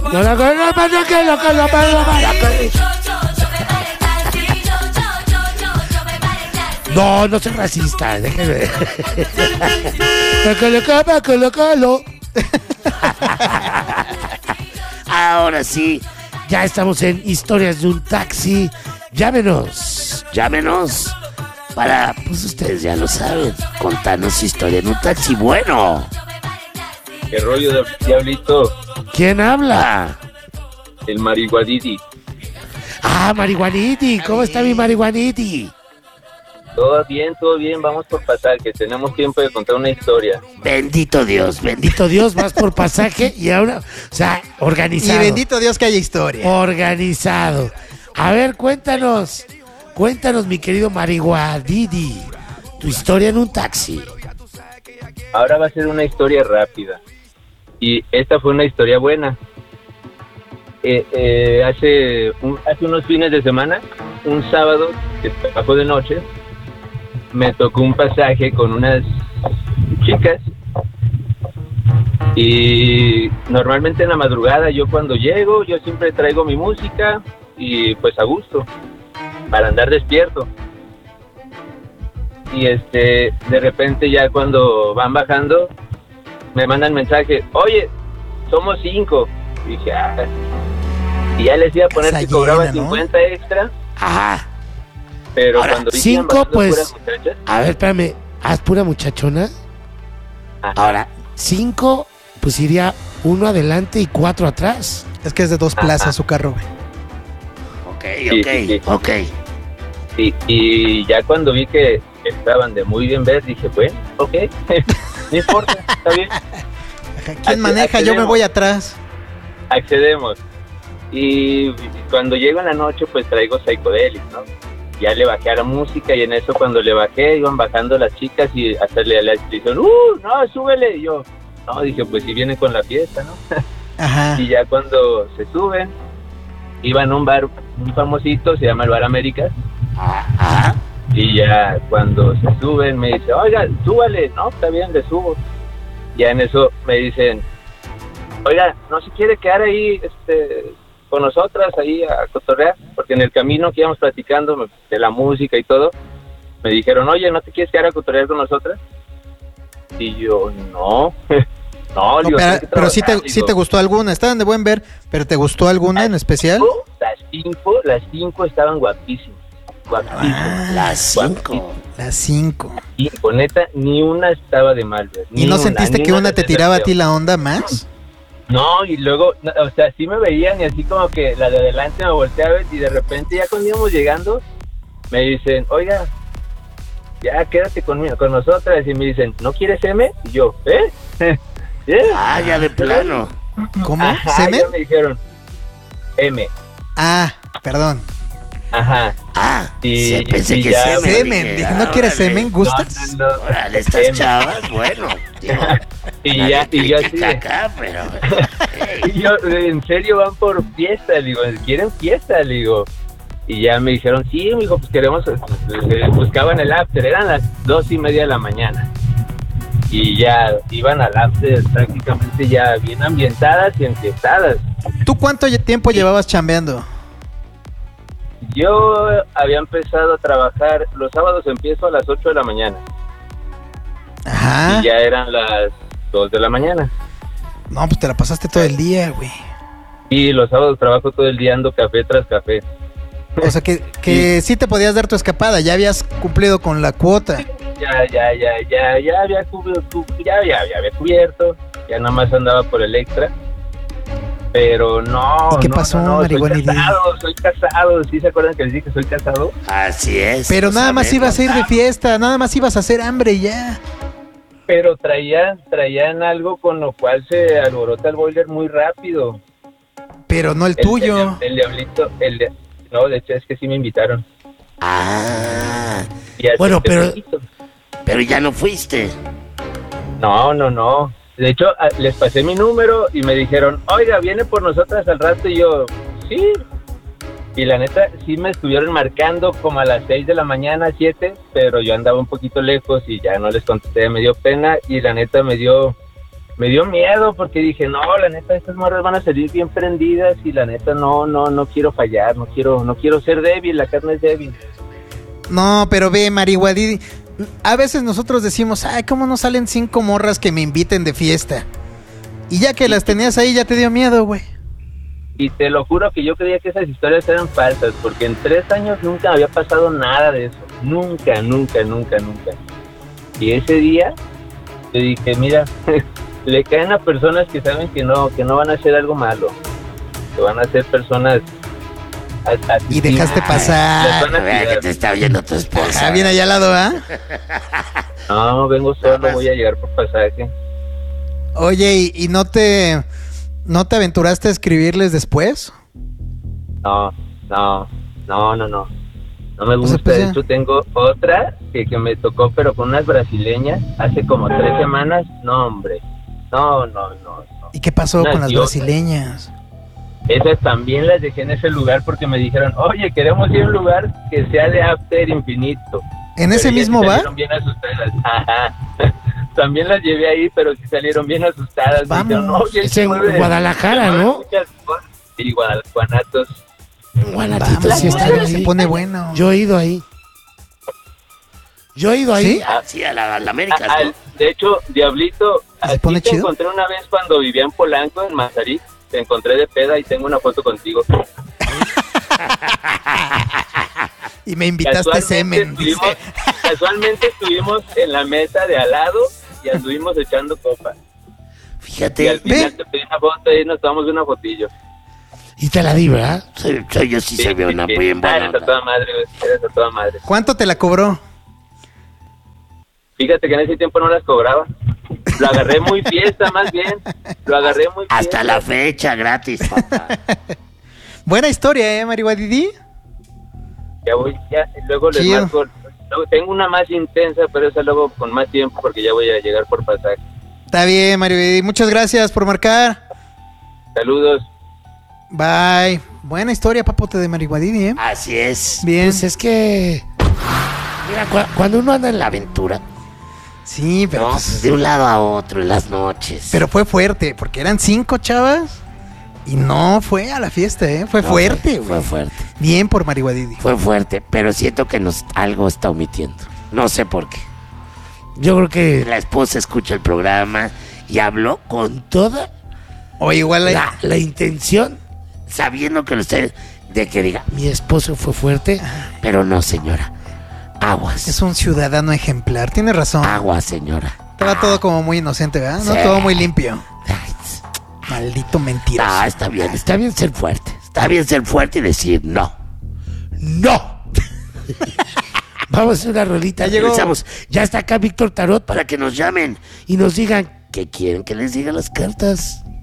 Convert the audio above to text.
No la conozco, que lo No soy racista, déjeme. Colo. Ahora sí, ya estamos en Historias de un Taxi. Llámenos para, pues ustedes ya lo saben, contarnos su historia en un taxi bueno. ¿Qué rollo, Diablito? ¿Quién habla? El Marihuaniti. Marihuaniti, ¿cómo está mi Marihuaniti? Todo bien, vamos por pasaje, tenemos tiempo de contar una historia. Bendito Dios, vas por pasaje y ahora, o sea, organizado. Y bendito Dios que haya historia. Organizado. A ver, cuéntanos, mi querido Marihuaniti, tu historia en un taxi. Ahora va a ser una historia rápida. Y esta fue una historia buena. Hace unos fines de semana, un sábado que trabajó de noche, me tocó un pasaje con unas chicas y normalmente en la madrugada yo cuando llego, yo siempre traigo mi música y pues a gusto para andar despierto. Y de repente ya cuando van bajando me mandan mensaje, oye, somos 5. Y dije, y ya les iba a poner Casa que cobraba llena, ¿no? 50 extra. Ajá. Pero Ahora, cuando vi que 5, iban bajando pues, puras muchachas, a ver, espérame, ¿haz pura muchachona? ajá. Ahora, 5, pues iría 1 adelante y 4 atrás. Es que es de 2 plazas su carro, güey. Ok. Y ya cuando vi que estaban de muy bien ver, dije, bueno, ok, no importa, está bien, ¿Quién maneja? Yo me voy atrás. accedemos. Y cuando llego en la noche, pues traigo Psychedelic, ¿no? Ya le bajé a la música y en eso cuando le bajé, iban bajando las chicas y hacerle la descripción, no, súbele. Y yo, no, dije, pues si vienen con la fiesta, ¿no? Ajá. Y ya cuando se suben, iban a un bar muy famosito, se llama el Bar Américas. Ajá. Y ya cuando se suben me dice, oiga, súbale. No, está bien, le subo. Ya en eso me dicen, oiga, ¿no se quiere quedar ahí con nosotras ahí a cotorrear? Porque en el camino que íbamos platicando de la música y todo, me dijeron, oye, ¿no te quieres quedar a cotorrear con nosotras? Y yo, no. No, No, digo, pero sí te gustó alguna. Estaban de buen ver, pero ¿te gustó alguna en especial? Las cinco estaban guapísimas. Las 5. Las 5. Y con neta, ni una estaba de mal ver. ¿Y no sentiste que una te tiraba a ti la onda más? No, y luego, o sea, sí me veían y así como que la de adelante me volteaba y de repente ya cuando íbamos llegando, me dicen, oiga, ya quédate con nosotras. Y me dicen, ¿no quieres M? Y yo, ¿eh? Ya de plano. ¿Cómo? Ajá, ¿Semen? ya me dijeron, M. Perdón. Ajá. Sí, pensé que ya Semen. Dije, ¿no quieres semen? ¿Gustas? No. Órale, estas chavas, bueno. Digo, Y yo así de- acá, pero... Y yo, en serio, van por fiesta, le digo, ¿quieren fiesta? Le digo. Y ya me dijeron, sí, mijo, pues queremos, buscaban el after, eran las 2:30 de la mañana. Y ya iban al after prácticamente ya bien ambientadas y enfiestadas. ¿Tú cuánto tiempo llevabas chambeando? Yo había empezado a trabajar, los sábados empiezo a las 8 de la mañana. Ajá. Y ya eran las 2 de la mañana. No, pues te la pasaste todo el día, güey. Y los sábados trabajo todo el día, ando café tras café. O sea que sí te podías dar tu escapada, ya habías cumplido con la cuota. Ya había cubierto, ya nada más andaba por el extra. Pero no. ¿Y qué pasó, Marihuaniti? Soy casado, ¿sí se acuerdan que les dije que soy casado? Así es. Pero lo nada más sabemos. ibas a ir de fiesta, nada más ibas a hacer hambre y ya. Pero traían algo con lo cual se alborota el boiler muy rápido. Pero no el tuyo. El diablito, no, de hecho es que sí me invitaron. Y así Bueno, que poquito. pero ya no fuiste. No. De hecho, les pasé mi número y me dijeron, oiga, viene por nosotras al rato. Y yo, sí. Y la neta, sí me estuvieron marcando como a las 6 de la mañana, 7, pero yo andaba un poquito lejos y ya no les contesté, me dio pena. Y la neta me dio me dio miedo porque dije, no, la neta, estas morras van a salir bien prendidas y la neta no quiero fallar, no quiero ser débil, la carne es débil. No, pero ve, Marihuadidi, a veces nosotros decimos, ay, ¿cómo no salen 5 morras que me inviten de fiesta? Y ya que las tenías ahí, ya te dio miedo, güey. Y te lo juro que yo creía que esas historias eran falsas, porque en 3 años nunca había pasado nada de eso. Nunca. Y ese día, te dije, mira, le caen a personas que saben que no van a hacer algo malo. Que van a ser personas... Y dejaste pasar. Vea que te está oyendo tu esposa. Ah, bien allá al lado, ¿ah? No, vengo solo, voy a llegar por pasaje. Oye, ¿y no te aventuraste a escribirles después? No me gusta. pues, De hecho, tengo otra que me tocó, pero con unas brasileñas hace como 3 semanas. No, hombre. No. ¿Y qué pasó con las brasileñas? Esas también las dejé en ese lugar porque me dijeron, oye, queremos ir a un lugar que sea de after infinito. ¿En ese mismo bar? Salieron bien asustadas. Ajá. También las llevé ahí, pero sí salieron bien asustadas. Vamos. Dijeron, oye, Es en Guadalajara, ¿no? Sí, Guanatos. Guanatitos, sí está ahí. Se pone bueno. Yo he ido ahí. ¿Sí? Sí, a la América, ¿no? De hecho, Diablito, ¿Se pone te chido? encontré una vez cuando vivía en Polanco, en Mazarik. Te encontré de peda y tengo una foto contigo. Y me invitaste semen. Casualmente estuvimos en la mesa de al lado y anduvimos echando copa. Fíjate. Y al final te pedí una foto y nos tomamos una fotillo. Y te la di, ¿verdad? Yo sí se ve una bien buena Eres a onda. toda madre, güey. Eres a toda madre. ¿Cuánto te la cobró? Fíjate que en ese tiempo no las cobraba. Lo agarré muy fiesta, más bien. Lo agarré muy fiesta. Hasta la fecha, gratis, papá. Buena historia, Marihuadidi. Ya, luego les Chido. marco. Luego tengo una más intensa, pero esa luego con más tiempo porque ya voy a llegar por pasaje. Está bien, Marihuadidi. Muchas gracias por marcar. Saludos. Bye. Buena historia, papote de Marihuadidi, ¿eh? Así es. Bien. Pues es que... Mira, cuando uno anda en la aventura, Sí, pero ¿no? pues, De un lado a otro en las noches. pero fue fuerte, porque eran 5 chavas y no fue a la fiesta, ¿eh? Fue No, fuerte, Fue güey. fuerte. Bien por Marihuadidi. Fue fuerte, pero siento que algo está omitiendo. No sé por qué. Yo creo que la esposa escucha el programa y habló con toda O igual hay... la intención, sabiendo que usted, de que diga, mi esposo fue fuerte, pero no, señora. Aguas. Es un ciudadano ejemplar, tiene razón. Aguas, señora. Estaba todo como muy inocente, ¿verdad? No Sí. todo muy limpio. Ay, Maldito mentiroso. no, está bien ser fuerte. Está bien ser fuerte y decir no. ¡No! Vamos a hacer una rolita. Ya llegó. Regresamos. Ya está acá Víctor Tarot para que nos llamen y nos digan qué quieren que les diga las cartas.